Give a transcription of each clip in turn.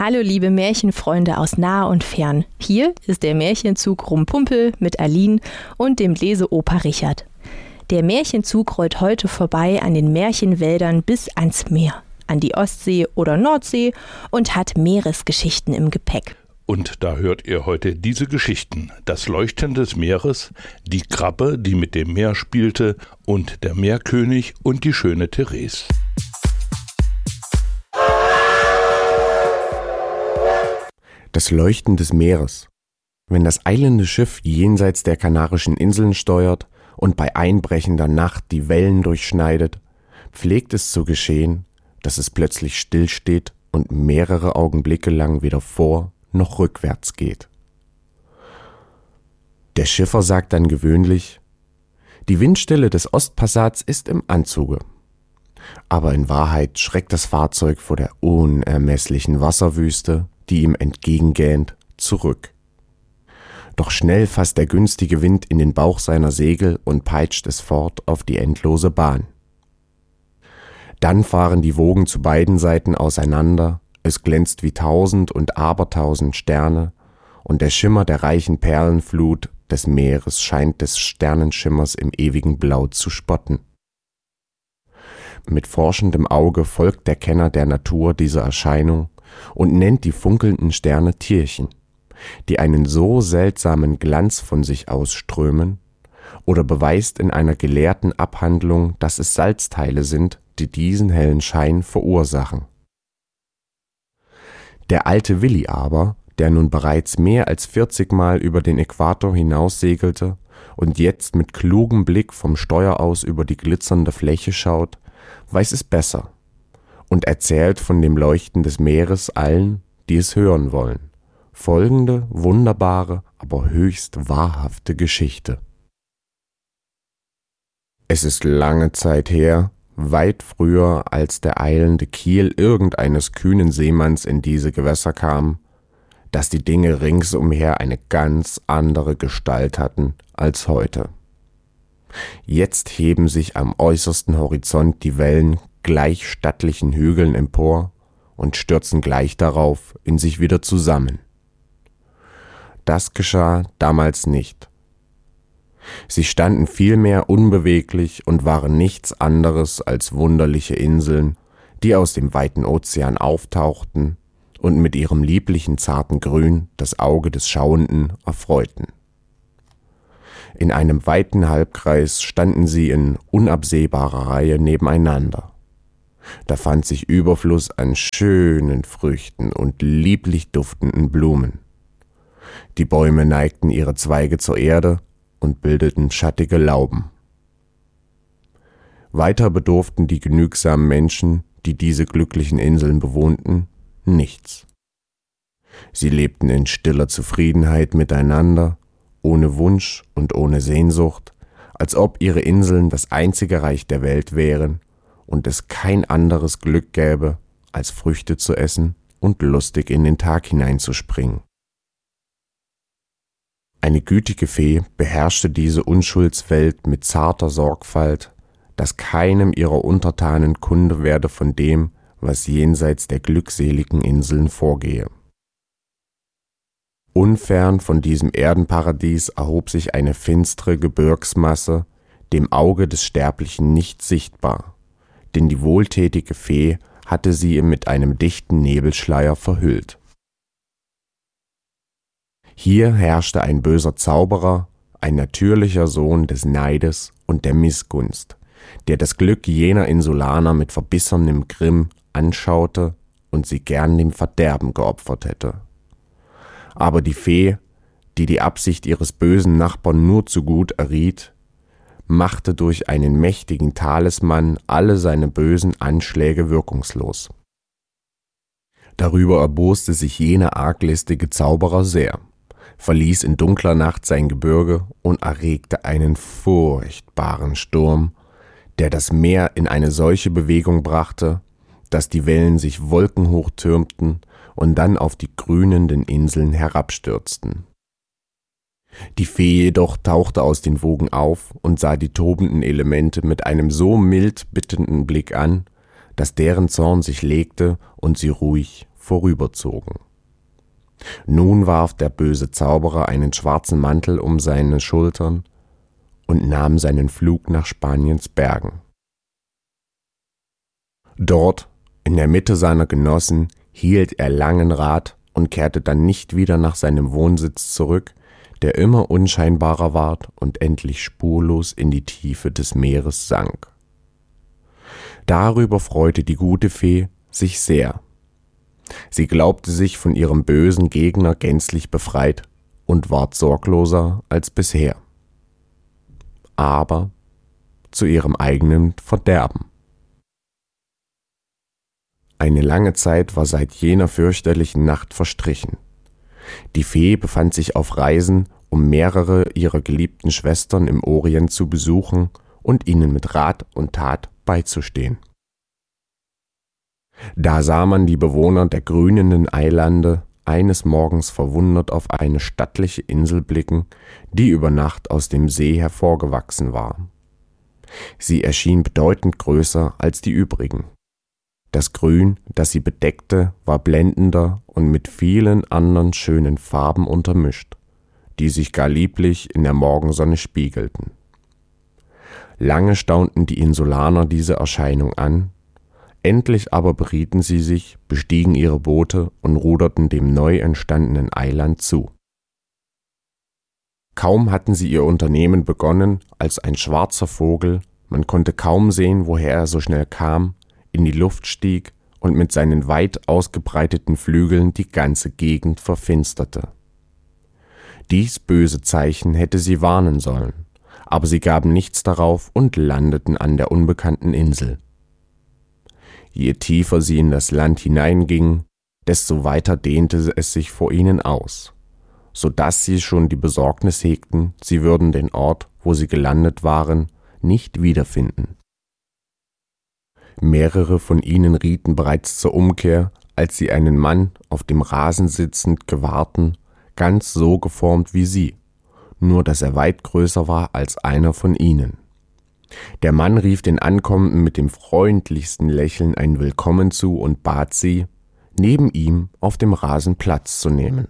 Hallo liebe Märchenfreunde aus nah und fern. Hier ist der Märchenzug Rumpumpel mit Aline und dem Leseoper Richard. Der Märchenzug rollt heute vorbei an den Märchenwäldern bis ans Meer, an die Ostsee oder Nordsee und hat Meeresgeschichten im Gepäck. Und da hört ihr heute diese Geschichten: Das Leuchten des Meeres, die Krabbe, die mit dem Meer spielte, und der Meerkönig und die schöne Therese. Das Leuchten des Meeres. Wenn das eilende Schiff jenseits der Kanarischen Inseln steuert und bei einbrechender Nacht die Wellen durchschneidet, pflegt es zu geschehen, dass es plötzlich stillsteht und mehrere Augenblicke lang weder vor noch rückwärts geht. Der Schiffer sagt dann gewöhnlich: Die Windstille des Ostpassats ist im Anzuge. Aber in Wahrheit schreckt das Fahrzeug vor der unermesslichen Wasserwüste, die ihm entgegengähnt, zurück. Doch schnell fasst der günstige Wind in den Bauch seiner Segel und peitscht es fort auf die endlose Bahn. Dann fahren die Wogen zu beiden Seiten auseinander, es glänzt wie tausend und abertausend Sterne, und der Schimmer der reichen Perlenflut des Meeres scheint des Sternenschimmers im ewigen Blau zu spotten. Mit forschendem Auge folgt der Kenner der Natur dieser Erscheinung und nennt die funkelnden Sterne Tierchen, die einen so seltsamen Glanz von sich ausströmen, oder beweist in einer gelehrten Abhandlung, dass es Salzteile sind, die diesen hellen Schein verursachen. Der alte Willi aber, der nun bereits mehr als 40 Mal über den Äquator hinaussegelte und jetzt mit klugem Blick vom Steuer aus über die glitzernde Fläche schaut, weiß es besser und erzählt von dem Leuchten des Meeres allen, die es hören wollen, folgende wunderbare, aber höchst wahrhafte Geschichte. Es ist lange Zeit her, weit früher, als der eilende Kiel irgendeines kühnen Seemanns in diese Gewässer kam, dass die Dinge ringsumher eine ganz andere Gestalt hatten als heute. Jetzt heben sich am äußersten Horizont die Wellen gleich stattlichen Hügeln empor und stürzen gleich darauf in sich wieder zusammen. Das geschah damals nicht. Sie standen vielmehr unbeweglich und waren nichts anderes als wunderliche Inseln, die aus dem weiten Ozean auftauchten und mit ihrem lieblichen zarten Grün das Auge des Schauenden erfreuten. In einem weiten Halbkreis standen sie in unabsehbarer Reihe nebeneinander. Da fand sich Überfluss an schönen Früchten und lieblich duftenden Blumen. Die Bäume neigten ihre Zweige zur Erde und bildeten schattige Lauben. Weiter bedurften die genügsamen Menschen, die diese glücklichen Inseln bewohnten, nichts. Sie lebten in stiller Zufriedenheit miteinander, ohne Wunsch und ohne Sehnsucht, als ob ihre Inseln das einzige Reich der Welt wären und es kein anderes Glück gäbe, als Früchte zu essen und lustig in den Tag hineinzuspringen. Eine gütige Fee beherrschte diese Unschuldswelt mit zarter Sorgfalt, dass keinem ihrer Untertanen Kunde werde von dem, was jenseits der glückseligen Inseln vorgehe. Unfern von diesem Erdenparadies erhob sich eine finstere Gebirgsmasse, dem Auge des Sterblichen nicht sichtbar, denn die wohltätige Fee hatte sie mit einem dichten Nebelschleier verhüllt. Hier herrschte ein böser Zauberer, ein natürlicher Sohn des Neides und der Missgunst, der das Glück jener Insulaner mit verbissenem Grimm anschaute und sie gern dem Verderben geopfert hätte. Aber die Fee, die die Absicht ihres bösen Nachbarn nur zu gut erriet, machte durch einen mächtigen Talisman alle seine bösen Anschläge wirkungslos. Darüber erboste sich jener arglistige Zauberer sehr, verließ in dunkler Nacht sein Gebirge und erregte einen furchtbaren Sturm, der das Meer in eine solche Bewegung brachte, dass die Wellen sich wolkenhoch türmten und dann auf die grünenden Inseln herabstürzten. Die Fee jedoch tauchte aus den Wogen auf und sah die tobenden Elemente mit einem so mild bittenden Blick an, dass deren Zorn sich legte und sie ruhig vorüberzogen. Nun warf der böse Zauberer einen schwarzen Mantel um seine Schultern und nahm seinen Flug nach Spaniens Bergen. Dort, in der Mitte seiner Genossen, hielt er langen Rat und kehrte dann nicht wieder nach seinem Wohnsitz zurück, der immer unscheinbarer ward und endlich spurlos in die Tiefe des Meeres sank. Darüber freute die gute Fee sich sehr. Sie glaubte sich von ihrem bösen Gegner gänzlich befreit und ward sorgloser als bisher. Aber zu ihrem eigenen Verderben. Eine lange Zeit war seit jener fürchterlichen Nacht verstrichen. Die Fee befand sich auf Reisen, um mehrere ihrer geliebten Schwestern im Orient zu besuchen und ihnen mit Rat und Tat beizustehen. Da sah man die Bewohner der grünenden Eilande eines Morgens verwundert auf eine stattliche Insel blicken, die über Nacht aus dem See hervorgewachsen war. Sie erschien bedeutend größer als die übrigen. Das Grün, das sie bedeckte, war blendender und mit vielen anderen schönen Farben untermischt, die sich gar lieblich in der Morgensonne spiegelten. Lange staunten die Insulaner diese Erscheinung an, endlich aber berieten sie sich, bestiegen ihre Boote und ruderten dem neu entstandenen Eiland zu. Kaum hatten sie ihr Unternehmen begonnen, als ein schwarzer Vogel, man konnte kaum sehen, woher er so schnell kam, in die Luft stieg und mit seinen weit ausgebreiteten Flügeln die ganze Gegend verfinsterte. Dies böse Zeichen hätte sie warnen sollen, aber sie gaben nichts darauf und landeten an der unbekannten Insel. Je tiefer sie in das Land hineingingen, desto weiter dehnte es sich vor ihnen aus, so dass sie schon die Besorgnis hegten, sie würden den Ort, wo sie gelandet waren, nicht wiederfinden. Mehrere von ihnen rieten bereits zur Umkehr, als sie einen Mann auf dem Rasen sitzend gewahrten, ganz so geformt wie sie, nur dass er weit größer war als einer von ihnen. Der Mann rief den Ankommenden mit dem freundlichsten Lächeln ein Willkommen zu und bat sie, neben ihm auf dem Rasen Platz zu nehmen.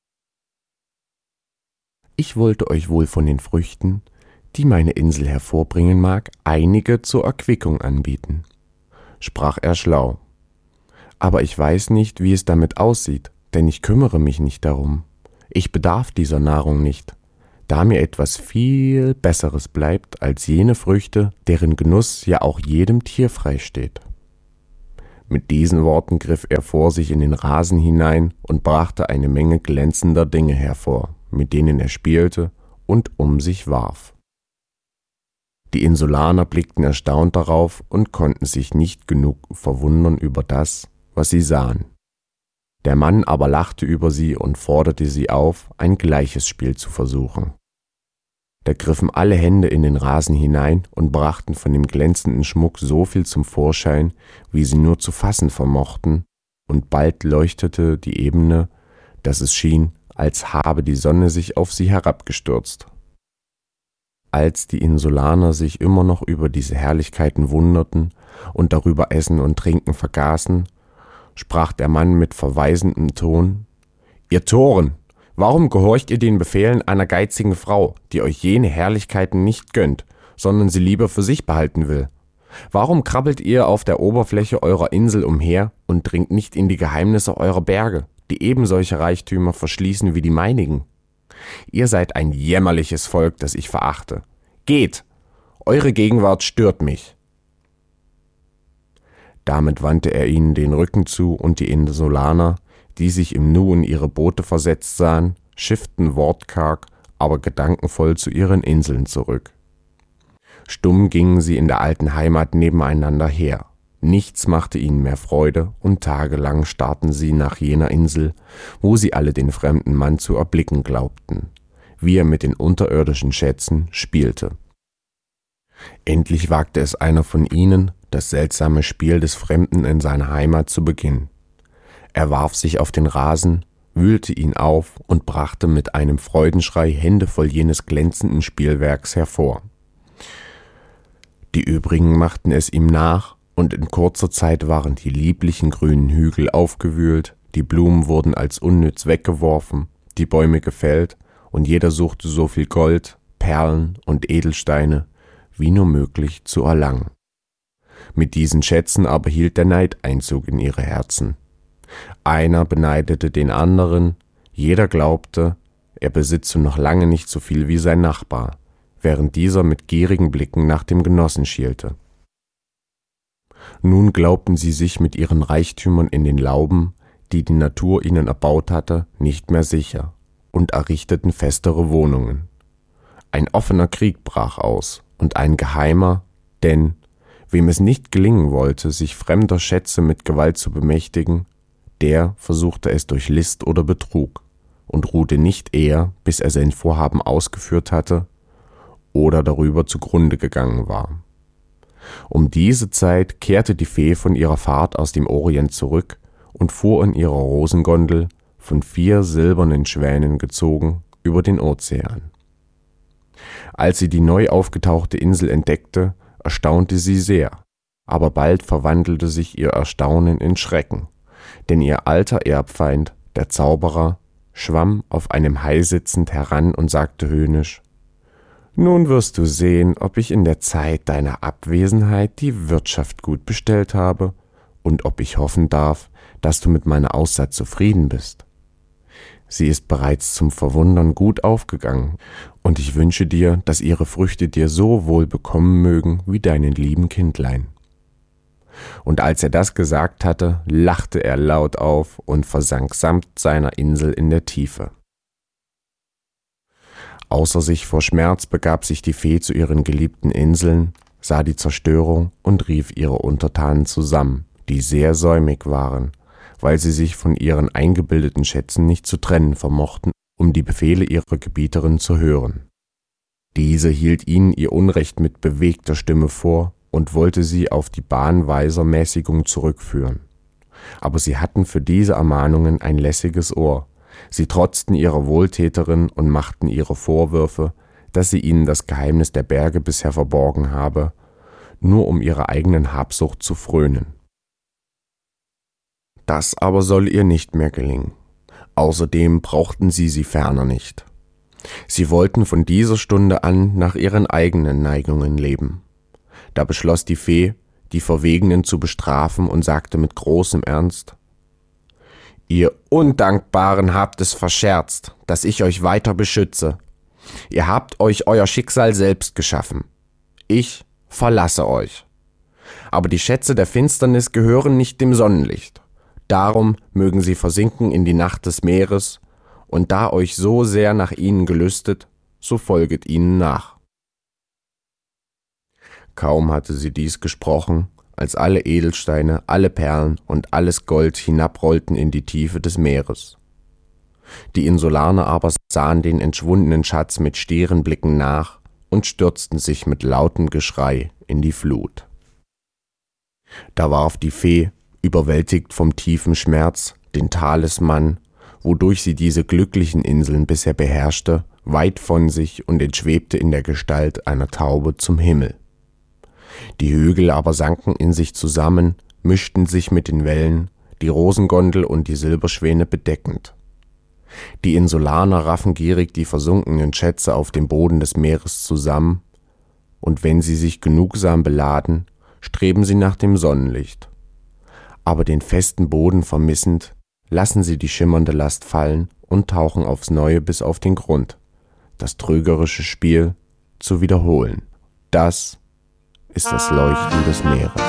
Ich wollte euch wohl von den Früchten, die meine Insel hervorbringen mag, einige zur Erquickung anbieten, sprach er schlau. Aber ich weiß nicht, wie es damit aussieht, denn ich kümmere mich nicht darum. Ich bedarf dieser Nahrung nicht, da mir etwas viel Besseres bleibt als jene Früchte, deren Genuss ja auch jedem Tier freisteht. Mit diesen Worten griff er vor sich in den Rasen hinein und brachte eine Menge glänzender Dinge hervor, mit denen er spielte und um sich warf. Die Insulaner blickten erstaunt darauf und konnten sich nicht genug verwundern über das, was sie sahen. Der Mann aber lachte über sie und forderte sie auf, ein gleiches Spiel zu versuchen. Da griffen alle Hände in den Rasen hinein und brachten von dem glänzenden Schmuck so viel zum Vorschein, wie sie nur zu fassen vermochten, und bald leuchtete die Ebene, dass es schien, als habe die Sonne sich auf sie herabgestürzt. Als die Insulaner sich immer noch über diese Herrlichkeiten wunderten und darüber Essen und Trinken vergaßen, sprach der Mann mit verweisendem Ton: »Ihr Toren! Warum gehorcht ihr den Befehlen einer geizigen Frau, die euch jene Herrlichkeiten nicht gönnt, sondern sie lieber für sich behalten will? Warum krabbelt ihr auf der Oberfläche eurer Insel umher und dringt nicht in die Geheimnisse eurer Berge, die ebensolche Reichtümer verschließen wie die meinigen? Ihr seid ein jämmerliches Volk, das ich verachte. Geht! Eure Gegenwart stört mich!« Damit wandte er ihnen den Rücken zu und die Insulaner, die sich im Nu in ihre Boote versetzt sahen, schifften wortkarg, aber gedankenvoll zu ihren Inseln zurück. Stumm gingen sie in der alten Heimat nebeneinander her. Nichts machte ihnen mehr Freude, und tagelang starrten sie nach jener Insel, wo sie alle den fremden Mann zu erblicken glaubten, wie er mit den unterirdischen Schätzen spielte. Endlich wagte es einer von ihnen, das seltsame Spiel des Fremden in seiner Heimat zu beginnen. Er warf sich auf den Rasen, wühlte ihn auf und brachte mit einem Freudenschrei Hände voll jenes glänzenden Spielwerks hervor. Die übrigen machten es ihm nach, und in kurzer Zeit waren die lieblichen grünen Hügel aufgewühlt, Die Blumen wurden als unnütz weggeworfen, die Bäume gefällt und jeder suchte so viel Gold, Perlen und Edelsteine wie nur möglich zu erlangen. Mit diesen Schätzen aber hielt der Neid Einzug in ihre Herzen. Einer beneidete den anderen, jeder glaubte, er besitze noch lange nicht so viel wie sein Nachbar, während dieser mit gierigen Blicken nach dem Genossen schielte. Nun glaubten sie sich mit ihren Reichtümern in den Lauben, die die Natur ihnen erbaut hatte, nicht mehr sicher und errichteten festere Wohnungen. Ein offener Krieg brach aus und ein geheimer, denn wem es nicht gelingen wollte, sich fremder Schätze mit Gewalt zu bemächtigen, der versuchte es durch List oder Betrug und ruhte nicht eher, bis er sein Vorhaben ausgeführt hatte oder darüber zugrunde gegangen war. Um diese Zeit kehrte die Fee von ihrer Fahrt aus dem Orient zurück und fuhr in ihrer Rosengondel, von 4 silbernen Schwänen gezogen, über den Ozean. Als sie die neu aufgetauchte Insel entdeckte, erstaunte sie sehr, aber bald verwandelte sich ihr Erstaunen in Schrecken, denn ihr alter Erbfeind, der Zauberer, schwamm auf einem Hai sitzend heran und sagte höhnisch: »Nun wirst du sehen, ob ich in der Zeit deiner Abwesenheit die Wirtschaft gut bestellt habe und ob ich hoffen darf, dass du mit meiner Aussaat zufrieden bist. Sie ist bereits zum Verwundern gut aufgegangen, und ich wünsche dir, dass ihre Früchte dir so wohl bekommen mögen wie deinen lieben Kindlein.« Und als er das gesagt hatte, lachte er laut auf und versank samt seiner Insel in der Tiefe. Außer sich vor Schmerz begab sich die Fee zu ihren geliebten Inseln, sah die Zerstörung und rief ihre Untertanen zusammen, die sehr säumig waren, weil sie sich von ihren eingebildeten Schätzen nicht zu trennen vermochten, um die Befehle ihrer Gebieterin zu hören. Diese hielt ihnen ihr Unrecht mit bewegter Stimme vor und wollte sie auf die Bahn weiser Mäßigung zurückführen. Aber sie hatten für diese Ermahnungen ein lässiges Ohr. Sie trotzten ihrer Wohltäterin und machten ihre Vorwürfe, dass sie ihnen das Geheimnis der Berge bisher verborgen habe, nur um ihrer eigenen Habsucht zu frönen. Das aber soll ihr nicht mehr gelingen. Außerdem brauchten sie ferner nicht. Sie wollten von dieser Stunde an nach ihren eigenen Neigungen leben. Da beschloss die Fee, die Verwegenen zu bestrafen und sagte mit großem Ernst: »Ihr Undankbaren habt es verscherzt, dass ich euch weiter beschütze. Ihr habt euch euer Schicksal selbst geschaffen. Ich verlasse euch. Aber die Schätze der Finsternis gehören nicht dem Sonnenlicht. Darum mögen sie versinken in die Nacht des Meeres, und da euch so sehr nach ihnen gelüstet, so folget ihnen nach.« Kaum hatte sie dies gesprochen, als alle Edelsteine, alle Perlen und alles Gold hinabrollten in die Tiefe des Meeres. Die Insulaner aber sahen den entschwundenen Schatz mit stieren Blicken nach und stürzten sich mit lautem Geschrei in die Flut. Da warf die Fee, überwältigt vom tiefen Schmerz, den Talisman, wodurch sie diese glücklichen Inseln bisher beherrschte, weit von sich und entschwebte in der Gestalt einer Taube zum Himmel. Die Hügel aber sanken in sich zusammen, mischten sich mit den Wellen, die Rosengondel und die Silberschwäne bedeckend. Die Insulaner raffen gierig die versunkenen Schätze auf dem Boden des Meeres zusammen, und wenn sie sich genugsam beladen, streben sie nach dem Sonnenlicht. Aber den festen Boden vermissend, lassen sie die schimmernde Last fallen und tauchen aufs Neue bis auf den Grund, das trügerische Spiel zu wiederholen. Das ist das Leuchten des Meeres.